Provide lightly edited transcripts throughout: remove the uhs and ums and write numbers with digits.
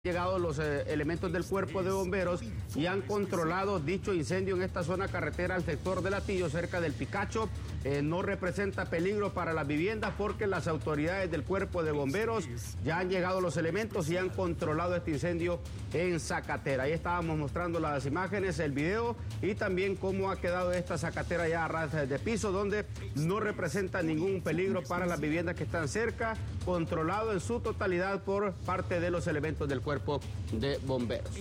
Llegado los elementos del cuerpo de bomberos y han controlado dicho incendio en esta zona carretera al sector de Latillo, cerca del Picacho. No representa peligro para las viviendas porque las autoridades del cuerpo de bomberos ya han llegado los elementos y han controlado este incendio en Zacatera. Ahí estábamos mostrando las imágenes, el video y también cómo ha quedado esta Zacatera ya a ras de piso, donde no representa ningún peligro para las viviendas que están cerca, controlado en su totalidad por parte de los elementos del cuerpo de bomberos.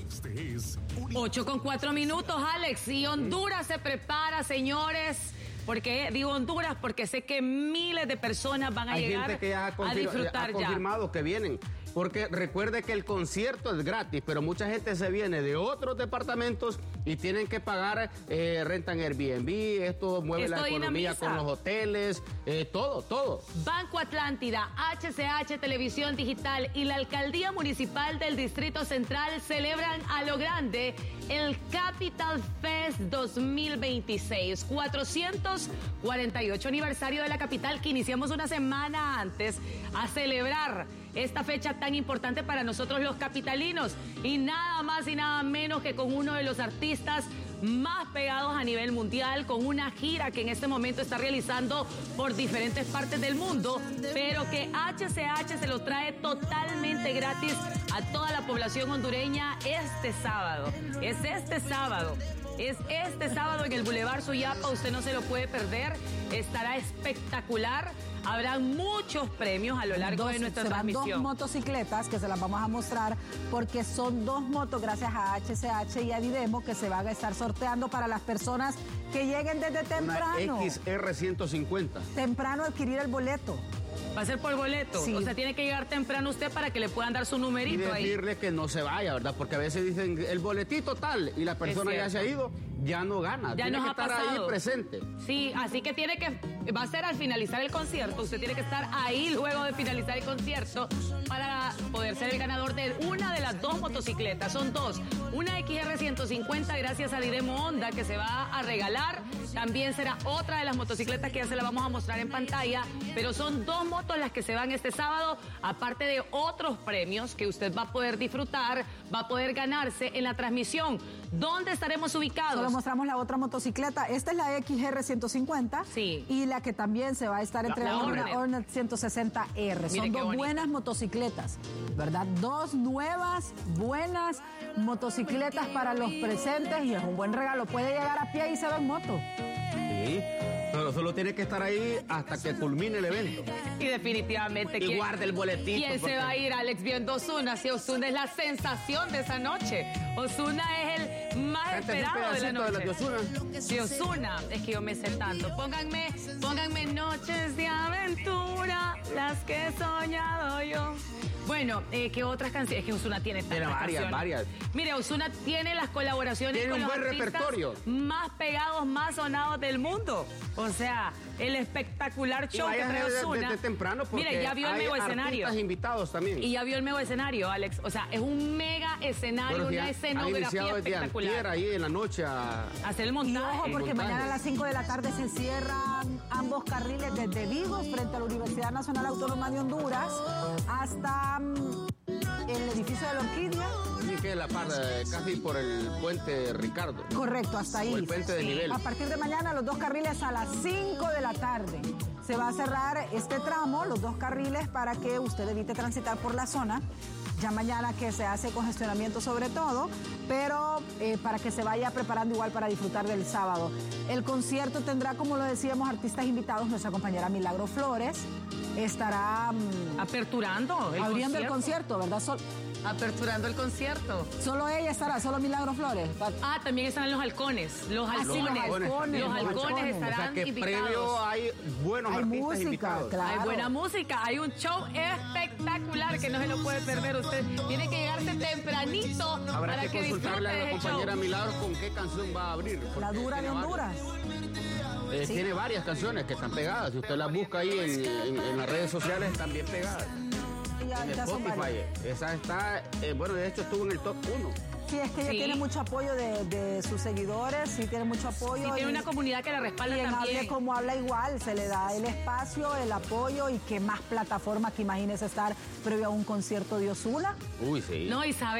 8:04, Alex, y Honduras se prepara, señores. ¿Por qué digo Honduras? Porque sé que miles de personas van a llegar gente que ya a disfrutar ha confirmado que vienen. Porque recuerde que el concierto es gratis, pero mucha gente se viene de otros departamentos y tienen que pagar, rentan Airbnb, esto mueve la economía con los hoteles, todo. Banco Atlántida, HCH Televisión Digital y la Alcaldía Municipal del Distrito Central celebran a lo grande el Capital Fest 2026, 448 aniversario de la capital, que iniciamos una semana antes a celebrar esta fecha tan importante para nosotros los capitalinos, y nada más y nada menos que con uno de los artistas más pegados a nivel mundial, con una gira que en este momento está realizando por diferentes partes del mundo, pero que HCH se lo trae totalmente gratis a toda la población hondureña este sábado. Es este sábado en el Boulevard Suyapa, usted no se lo puede perder, estará espectacular. Habrá muchos premios a lo largo de nuestra transmisión. Dos motocicletas que se las vamos a mostrar, porque son dos motos gracias a HCH y a Didemo que se van a estar sorteando para las personas que lleguen desde temprano. Una XR 150. Temprano adquirir el boleto. Va a ser por boleto. Sí. O sea, tiene que llegar temprano usted para que le puedan dar su numerito ahí. Y decirle que no se vaya, ¿verdad? Porque a veces dicen el boletito tal y la persona ya se ha ido, ya no gana. Ya tiene nos que ha estar pasado ahí presente. Sí, así que va a ser al finalizar el concierto. Usted tiene que estar ahí luego de finalizar el concierto para poder ser el ganador de una de las dos motocicletas. Son dos. Una XR 150 gracias a Didemo Honda, que se va a regalar. También será otra de las motocicletas que ya se la vamos a mostrar en pantalla. Pero son dos motos las que se van este sábado, aparte de otros premios que usted va a poder disfrutar, va a poder ganarse en la transmisión. ¿Dónde estaremos ubicados? Solo mostramos la otra motocicleta. Esta es la XR 150. Sí. Y la que también se va a estar entregando, una Hornet 160R. Son dos buenas motocicletas, ¿verdad? Dos nuevas, buenas motocicletas para los presentes, y es un buen regalo. Puede llegar a pie y se va en moto. Sí, pero solo tiene que estar ahí hasta que culmine el evento. Y definitivamente... Y guarde el boletito. ¿Quién se va a ir, Alex, viendo Ozuna? Si Ozuna es la sensación de esa noche. Ozuna es el más esperado de la noche. Si Ozuna, es que yo me sé tanto. Pónganme noches de aventura, las que he soñado yo. Bueno, ¿qué otras canciones? Es que Ozuna tiene tantas canciones. Varias. Mire, Ozuna tiene las colaboraciones con los artistas más pegados, más sonados del mundo. O sea, el espectacular show que trae Ozuna. Desde temprano, porque mire, ya vio el mega escenario. Artistas invitados también. Y ya vio el mega escenario, Alex. O sea, es un mega escenario, una escenografía espectacular. Ahí en la noche a hacer el montaje. Y ojo, porque mañana a las 5 de la tarde se cierran ambos carriles desde Vigo, frente a la Universidad Nacional Autónoma de Honduras, hasta el edificio de la Orquídea. Sí, que es la parte, casi por el puente Ricardo. Correcto, hasta ahí. O el puente de nivel. A partir de mañana, los dos carriles a las 5 de la tarde. Se va a cerrar este tramo, los dos carriles, para que usted evite transitar por la zona. Ya mañana que se hace congestionamiento sobre todo, pero para que se vaya preparando igual para disfrutar del sábado. El concierto tendrá, como lo decíamos, artistas invitados. Nuestra compañera Milagro Flores estará abriendo el concierto, ¿verdad? Aperturando el concierto. Solo ella estará, solo Milagro Flores. También estarán los halcones. Los halcones estarán o sea que invitados. Previo hay buenos artistas música, invitados. claro. Hay buena música, hay un show espectacular que no se lo puede perder usted. Tiene que llegarse tempranito. Habrá para que consultarle a la compañera Milagro con qué canción va a abrir. La Dura de Honduras. Sí. Tiene varias canciones que están pegadas. Si usted las busca ahí en las redes sociales, están bien pegadas. En Spotify. Esa está, bueno, de hecho estuvo en el top 1. Sí, es que ella tiene mucho apoyo de sus seguidores, sí tiene mucho apoyo. Y tiene una comunidad que la respalda y también. Hable como habla igual, se le da el espacio, el apoyo y qué más plataformas que imagínese estar previo a un concierto de Ozuna. Uy, sí. No, y sabe